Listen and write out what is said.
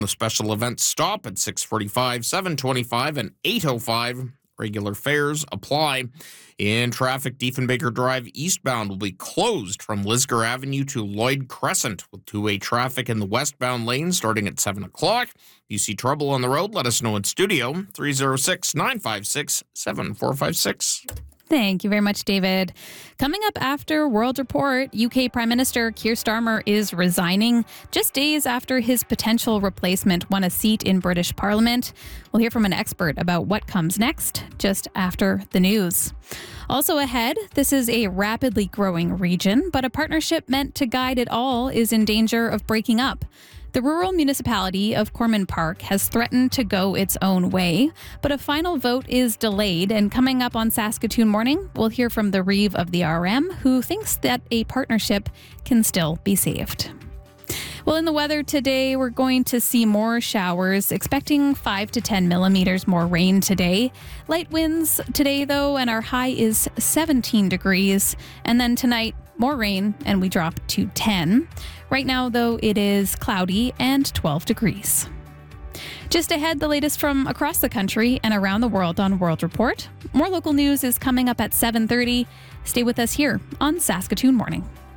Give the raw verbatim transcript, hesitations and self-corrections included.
The special events stop at six forty-five, seven twenty-five, and eight oh five. Regular fares apply. In traffic, Diefenbaker Drive eastbound will be closed from Lisgar Avenue to Lloyd Crescent with two-way traffic in the westbound lane starting at seven o'clock. If you see trouble on the road, let us know in studio, three oh six, nine five six, seven four five six. Thank you very much, David. Coming up after World Report, U K Prime Minister Keir Starmer is resigning just days after his potential replacement won a seat in British Parliament. We'll hear from an expert about what comes next just after the news. Also ahead, this is a rapidly growing region, but a partnership meant to guide it all is in danger of breaking up. The rural municipality of Corman Park has threatened to go its own way, but a final vote is delayed. And coming up on Saskatoon Morning, we'll hear from the Reeve of the R M, who thinks that a partnership can still be saved. Well, in the weather today, we're going to see more showers, expecting five to ten millimeters more rain today. Light winds today, though, and our high is seventeen degrees. And then tonight, more rain, and we drop to ten. Right now, though, it is cloudy and twelve degrees. Just ahead, the latest from across the country and around the world on World Report. More local news is coming up at seven thirty. Stay with us here on Saskatoon Morning.